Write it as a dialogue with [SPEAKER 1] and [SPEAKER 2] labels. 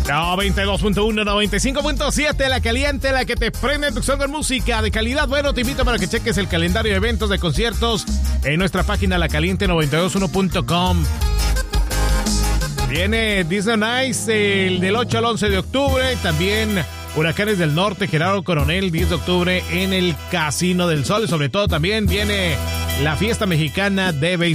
[SPEAKER 1] 92.1, 95.7, la caliente, la que te prende tu son de música de calidad. Bueno, te invito para que cheques el calendario de eventos de conciertos en nuestra página lacaliente921.com. Viene Disney Nights el del 8 al 11 de octubre. También Huracanes del Norte, Gerardo Coronel, 10 de octubre en el Casino del Sol. Sobre todo también viene la fiesta mexicana de béisbol.